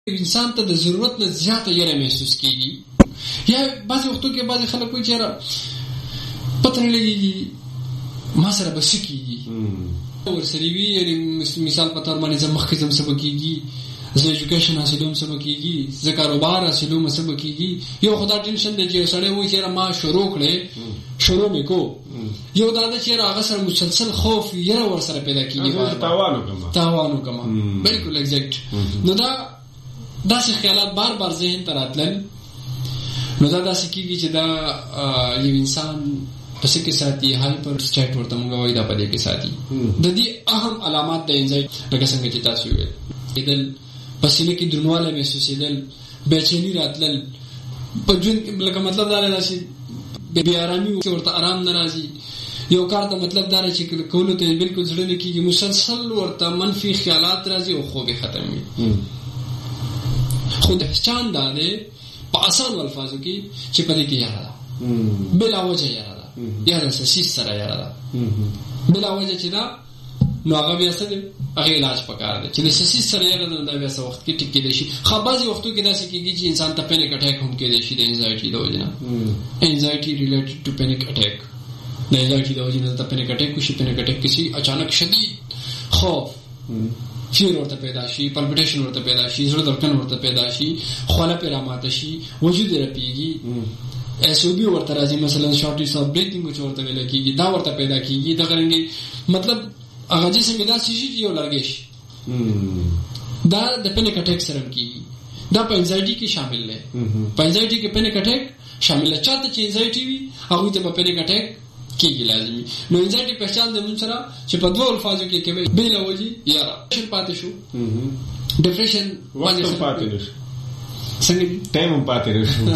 انسان ته د ضرورت نه زیاته یره محسوس کیږي. یا بعض وختو کې بعض خلک وایي چې پته نه لګي ما سره بس کیږي ورسره وی یعنی مثال په تور باندې زما مخکې زم سبا کیږي زه ایجوکیشن حاصلوم سبا کیږي زه کاروبار حاصلوم سبا کیږي. یو خدا ټینشن دی چې سړی وایي چې ما شروع کړې شروع وکړو یو دا چې هغه سره مسلسل خوف یره ور سره پیدا کیږي تاوان وکما بالکل ایگزیکټ. نو دا داسې خیالات بار بار ذهن ته راتلل نو دا داسې کیږي چې دا یو انسان پس کې ساتي هایپر سټیټ ورته موږ وایي دا په دې کې ساتي. د دې اهم علامات د انزایټي لکه څنګه چې تاسو ویل کېدل پسینه کې درنواله محسوسېدل بېچینی راتلل په ژوند لکه مطلب دا دی چې بې آرامي ورته آرام نه راځي. یو کار ته مطلب دا دی چې کولو ته بالکل زړه نه کېږي مسلسل ورته منفي خیالات راځي او خوب یې ختم وي. خو د احسان دا دی په اسان الفاظو کې چې په دې کې یاره ده بلا وجه یاره ده یا د سسیس سره یاره ده بلا وجه چې دا نو هغه بیا څه دی هغه علاج پکار دی چې د سسیس سره یاره ده دا بیا څه وخت کې ټیک کېدی شي. خو بعضې وختو کې داسې کېږي چې انسان ته پینک اټیک هم کېدی شي د انزایټي د وجې نه. انزایټي ریلیټډ ټو پینک اټیک د انزایټي د وجې نه ته پینک اټیک وشي. پینک اټیک کسی اچانک شدید خوف فیر ورته پیدا شي پلپټیشن ورته پیدا شي زړه دړکن ورته پیدا شي خوله پې راماته شي وجود یې رپېږي ایس او بي ورته راځي مثلا شارټیز آف بریتینګ چې ورته ویل کېږي دا ورته پیدا کېږي. دغه رنګې مطلب هغه جسم یې داسې شي چې یو لرګی شي. دا د پینک اټیک سره کېږي. دا په انزایټي کې شامل دی. په انزایټي کې پینک اټیک شامل دی. چاته چې انزایټي وي هغوی ته به پینک اټیک کېږي لازمي. نو انزایټي پہچان د مون سره چې په دوه الفاظو کې کوي بې له وجې یاره ډپریشن پاتې شو ډپریشن پاتې نشو څنګه ټایم هم پاتې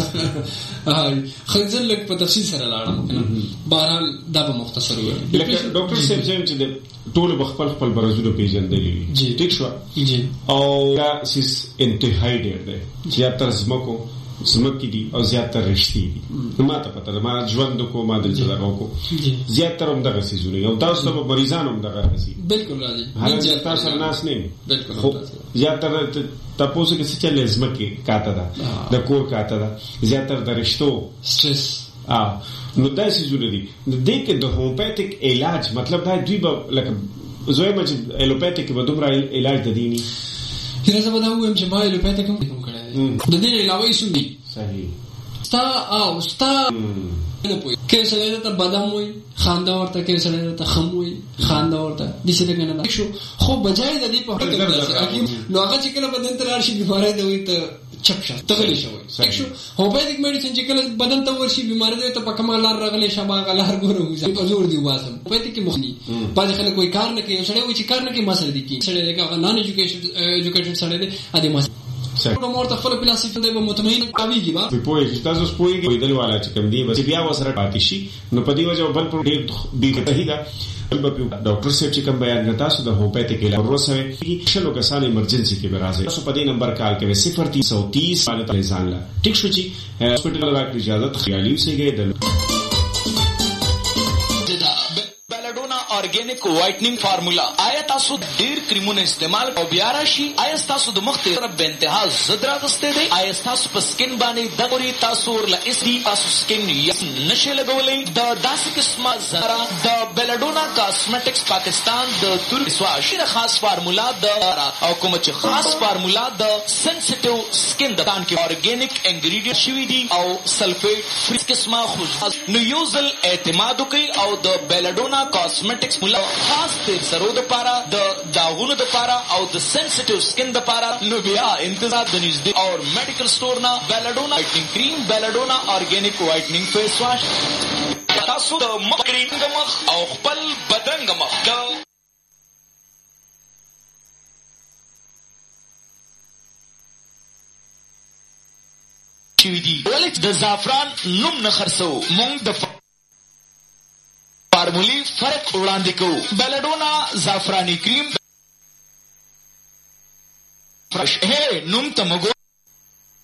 نشو. خو زه لږ په تفصیل سره لاړم بهرحال دا به مختصر ووایم. ډاکټر صاحب چې د ټولو به خپل خپل برزونه پېژندلي وي ټیک شوه او دا سیس انتهایی ډېر دی زیاتره ځمکو زمکې دي او زیاتره رښتې دي. نو ما ته پته ده ما ژوند وکړو ما دلته دغه وکړو زیاتره همدغه څیزونه او تاسو ته به مریضان هم دغه راځي بالکل راځي حالانکه تاسو سره ناست نه وي خو زیاتره تاسو کې څه چلې زمکې کاته ده د کور کاته ده زیاتره د رشتو سټرس نو دا څیزونه دي. دې کې د هومیوپیتیک علاج مطلب دا دوی به لکه زه وایم چې ایلوپیتیک به دومره علاج د دي نه هره زه به دا ووایم چې ما ایلوپیتیک هم کړی د دې علاوه یې سمي صحیح ستا نه پوي کې سره ته بادام وي خاندا ورته کې سره ته خم وي خاندا ورته د څه دغه نه شو خو بجای د دې په حکم راځي نو هغه چې کله بدن ته راشي بیماری دی وي ته چپشا تغلی شوی شو هومیوپیتیک میډیسن چې کله بدن ته ورشي بیماری دی ته په کمال لار رغلې شبا غلار ګورو په زور دی واسم هومیوپیتیک مخني باز خلک کوئی کار نه کوي سړی وي چې کار نه کوي مسله دي کی سړی دغه نان ایجوکیشن سړی دی ا دې مسله نو مورته خپل پلاسټیک دی به مطمئن قویږي با په پوهې تاسو پوهیږئ دل والا چې کوم دی بس بیا وسره پاتې شي نو په دې وجه بل پر ډېر بیګه دا ډاکټر صاحب چې کوم بیان غتا سو د هومیوپیتیک علاج ورسوي شلو کسان ایمرجنسي کې برازي تاسو په دې نمبر کال کوي 0330 باندې تلزان لا ټیک شو چې هسپټل راکړي اجازه خیالي وسیږي د organic whitening formula आया तासु ढेर क्रीमों इस्तेमाल और बियाराशी आया तासु द मुख्त तरफ बेंतहा जदरा दस्ते दे आया तासु पर स्किन बाने दगोरी तासु और ला इसकी तासु स्किन नशे लगोले द दास किस्मा जरा द बेलाडोना कॉस्मेटिक्स पाकिस्तान द तुर्कवाश खास फार्मूला द और कुछ खास फार्मूला द सेंसिटिव स्किन दान के ऑर्गेनिक इंग्रेडिएंट शिविदी और सल्फेट फ्री किस्मा खुश न्यूजल एतमाद की और द बेलाडोना कॉस्मेटिक्स मुला खास तेल सरो द पारा द दागुन द पारा और द सेंसिटिव स्किन द पारा नो बिया इंतजार द न्यूज और मेडिकल स्टोर ना belladonna whitening cream belladonna organic whitening face wash तासु द मक्रीम गमख और पल बदन गमख शिविदी वलिक द जाफरान नुम नखरसो मोंग द फार्मूली फर्क उड़ाने को बेलाडोना जाफरानी क्रीम फ्रेश है नुम तमगो